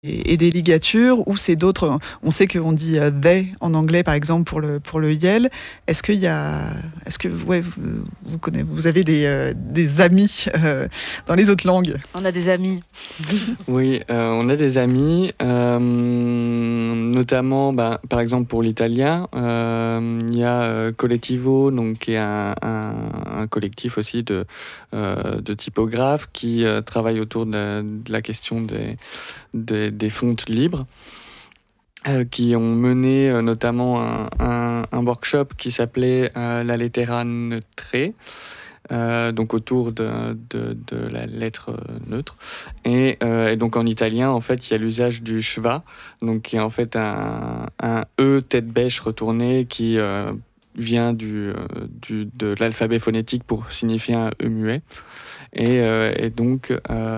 et des ligatures, ou c'est d'autres. On sait qu'on dit they en anglais, par exemple, pour le yel. Est-ce que vous avez des amis dans les autres langues? On a des amis. Oui, on a des amis, notamment, par exemple pour l'italien, il y a Collettivo, donc qui est un collectif aussi de typographes qui travaille autour de la question des fontes libres, qui ont mené notamment un workshop qui s'appelait La lettera neutre, donc autour de la lettre neutre. Et donc en italien, en fait, il y a l'usage du schwa, donc qui est en fait un E tête bêche retourné qui vient de l'alphabet phonétique pour signifier un E muet. Et donc,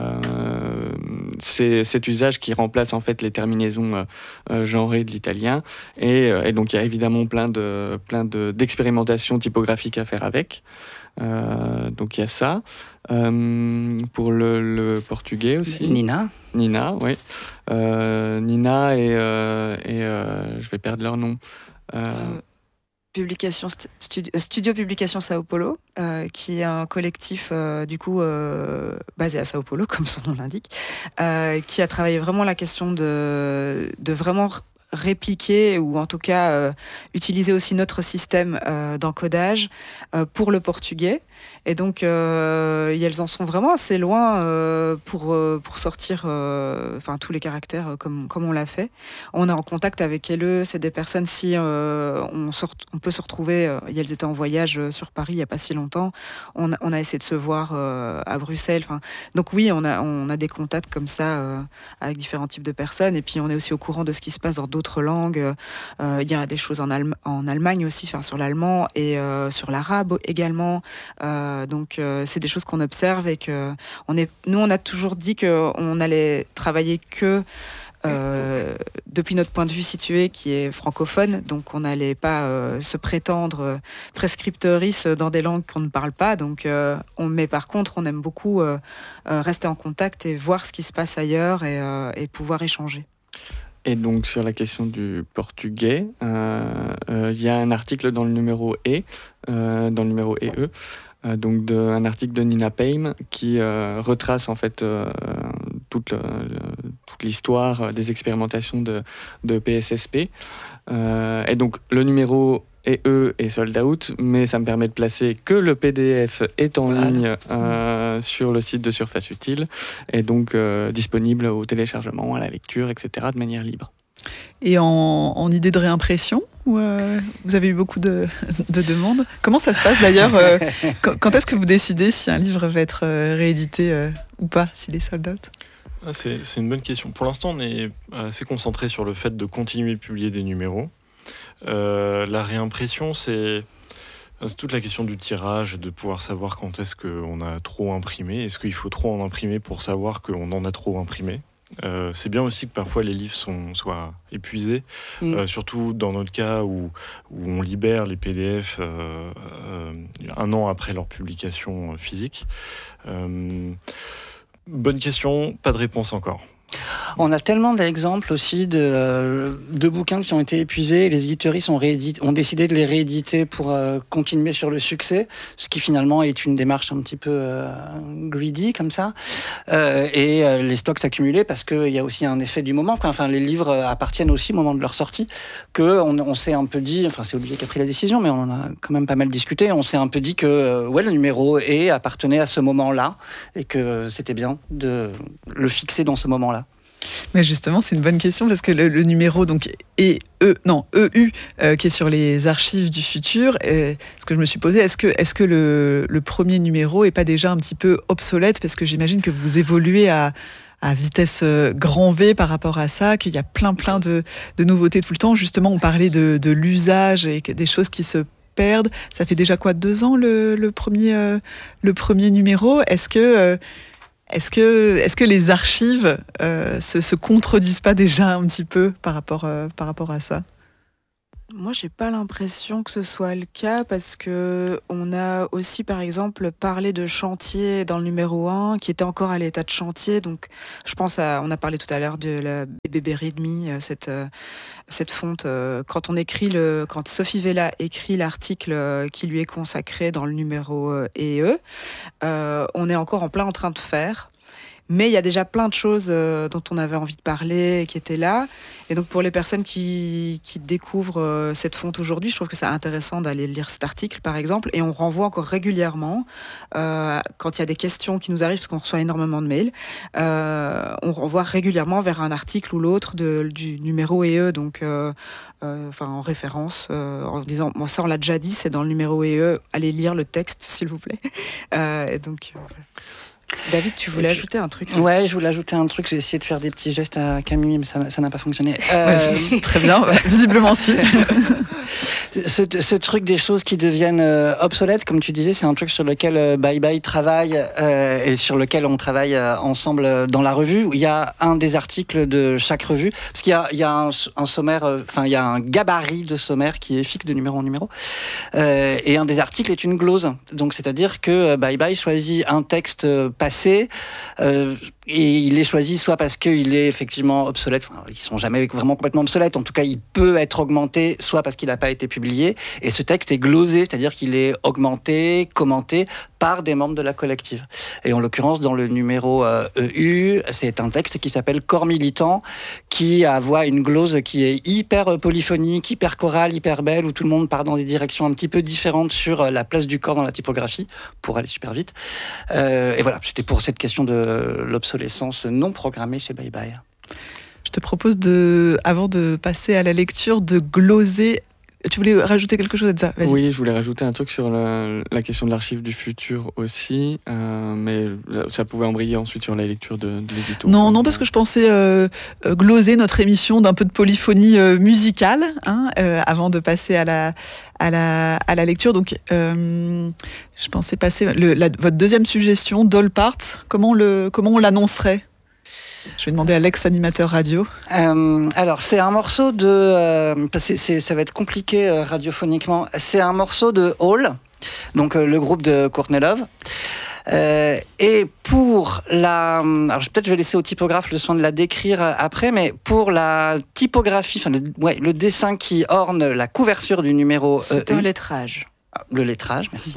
c'est cet usage qui remplace en fait les terminaisons genrées de l'italien. Et donc, il y a évidemment plein d'expérimentations typographiques à faire avec. Donc, il y a ça. Pour le portugais aussi. Nina, oui. Nina et je vais perdre leur nom. Studio Publication Sao Paulo, qui est un collectif basé à Sao Paulo, comme son nom l'indique, qui a travaillé vraiment la question de vraiment répliquer, ou en tout cas utiliser aussi notre système d'encodage pour le portugais. Et donc elles en sont vraiment assez loin pour sortir tous les caractères comme on l'a fait. On est en contact avec elles, c'est des personnes, si on peut se retrouver, elles étaient en voyage sur Paris il n'y a pas si longtemps, on a essayé de se voir à Bruxelles. Donc oui, on a des contacts comme ça avec différents types de personnes, et puis on est aussi au courant de ce qui se passe dans d'autres langues. Il y a des choses en Allemagne aussi, sur l'allemand, et sur l'arabe également. Donc c'est des choses qu'on observe, et que on a toujours dit qu'on allait travailler que depuis notre point de vue situé qui est francophone, donc on n'allait pas se prétendre prescriptrice dans des langues qu'on ne parle pas. Donc mais par contre on aime beaucoup rester en contact et voir ce qui se passe ailleurs, et pouvoir échanger. Et donc sur la question du portugais, il y a un article dans le numéro dans le numéro EE, donc un article de Nina Payme qui retrace en fait toute l'histoire des expérimentations de PSSP. Et donc le numéro est sold out, mais ça me permet de placer que le PDF est en ligne sur le site de Surface Utile, et donc disponible au téléchargement, à la lecture, etc. de manière libre. Et en idée de réimpression, vous avez eu beaucoup de demandes. Comment ça se passe d'ailleurs quand est-ce que vous décidez si un livre va être réédité ou pas, s'il est sold out? C'est une bonne question. Pour l'instant, on est assez concentré sur le fait de continuer de publier des numéros. La réimpression, c'est toute la question du tirage, de pouvoir savoir quand est-ce qu'on a trop imprimé. Est-ce qu'il faut trop en imprimer pour savoir qu'on en a trop imprimé? C'est bien aussi que parfois les livres soient épuisés, surtout dans notre cas où on libère les PDF un an après leur publication physique. Bonne question, pas de réponse encore. On a tellement d'exemples aussi de bouquins qui ont été épuisés, et les éditeuristes ont décidé de les rééditer pour continuer sur le succès, ce qui finalement est une démarche un petit peu greedy comme ça, et les stocks s'accumulaient parce qu'il y a aussi un effet du moment. Enfin, les livres appartiennent aussi au moment de leur sortie, on s'est un peu dit, enfin c'est Olivier qui a pris la décision, mais on en a quand même pas mal discuté, on s'est un peu dit que le numéro appartenait à ce moment-là, et que c'était bien de le fixer dans ce moment-là. Mais justement, c'est une bonne question, parce que le numéro donc EU qui est sur les archives du futur, ce que je me suis posé, est-ce que le premier numéro est pas déjà un petit peu obsolète, parce que j'imagine que vous évoluez à vitesse grand V par rapport à ça, qu'il y a plein de nouveautés tout le temps. Justement, on parlait de l'usage et des choses qui se perdent. Ça fait déjà 2 ans le premier numéro. Est-ce que les archives se contredisent pas déjà un petit peu par rapport à ça? Moi, j'ai pas l'impression que ce soit le cas parce que on a aussi, par exemple, parlé de chantier dans le numéro 1 qui était encore à l'état de chantier. Donc, je pense on a parlé tout à l'heure de la BB Readme, cette fonte. Quand Sophie Vella écrit l'article qui lui est consacré dans le numéro EE, on est encore en plein en train de faire. Mais il y a déjà plein de choses dont on avait envie de parler et qui étaient là. Et donc pour les personnes qui découvrent cette fonte aujourd'hui, je trouve que c'est intéressant d'aller lire cet article, par exemple. Et on renvoie encore régulièrement, quand il y a des questions qui nous arrivent, parce qu'on reçoit énormément de mails, on renvoie régulièrement vers un article ou l'autre du numéro EE, donc en référence, en disant, bon, ça on l'a déjà dit, c'est dans le numéro EE, allez lire le texte, s'il vous plaît. Et donc... Voilà. David, tu voulais ajouter un truc? Ouais, je voulais ajouter un truc. J'ai essayé de faire des petits gestes à Camille, mais ça n'a pas fonctionné. Très bien, visiblement si. Ce truc des choses qui deviennent obsolètes, comme tu disais, c'est un truc sur lequel Bye Bye travaille et sur lequel on travaille ensemble dans la revue. Il y a un des articles de chaque revue, parce qu'il y a un sommaire, il y a un gabarit de sommaire qui est fixe de numéro en numéro. Et un des articles est une glose. Donc, c'est-à-dire que Bye Bye choisit un texte passé, et il est choisi soit parce qu'il est effectivement obsolète, ils sont jamais vraiment complètement obsolètes, en tout cas il peut être augmenté, soit parce qu'il n'a pas été publié, et ce texte est glosé, c'est-à-dire qu'il est augmenté, commenté par des membres de la collective. Et en l'occurrence, dans le numéro EU, c'est un texte qui s'appelle Corps militant, qui a une glose qui est hyper polyphonique, hyper chorale, hyper belle, où tout le monde part dans des directions un petit peu différentes sur la place du corps dans la typographie, pour aller super vite. Et voilà, c'était pour cette question de l'obsolescence non programmée chez Bye Bye. Je te propose avant de passer à la lecture, de gloser. Tu voulais rajouter quelque chose, Edza? Vas-y. Oui, je voulais rajouter un truc sur la question de l'archive du futur aussi, mais ça pouvait embrayer ensuite sur la lecture de l'édito. Non, parce que je pensais gloser notre émission d'un peu de polyphonie musicale, avant de passer à la lecture. Donc, je pensais passer votre deuxième suggestion, Doll Parts. Comment on l'annoncerait? Je vais demander à l'ex-animateur radio. Alors, c'est un morceau ça va être compliqué radiophoniquement. C'est un morceau de Hall, donc le groupe de Courtney Love. Et pour alors peut-être je vais laisser au typographe le soin de la décrire après, mais pour la typographie, le dessin qui orne la couverture du numéro. C'est un lettrage. Le lettrage, merci.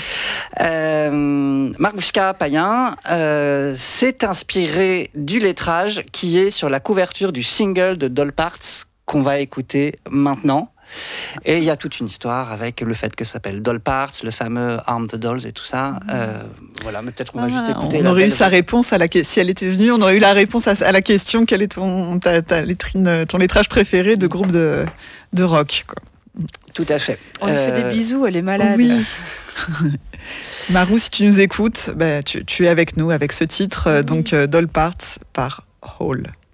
Margushka Payen s'est inspiré du lettrage qui est sur la couverture du single de Doll Parts qu'on va écouter maintenant. Et il y a toute une histoire avec le fait que ça s'appelle Doll Parts, le fameux Arm the Dolls et tout ça. Voilà, mais peut-être on va juste écouter. On aurait eu sa réponse si elle était venue, on aurait eu la réponse à la question quel est ton lettrage préféré de groupe de rock, quoi. Tout à fait. On lui fait des bisous, elle est malade. Oui. Marou, si tu nous écoutes, tu es avec nous avec ce titre, donc Doll Parts par Hall.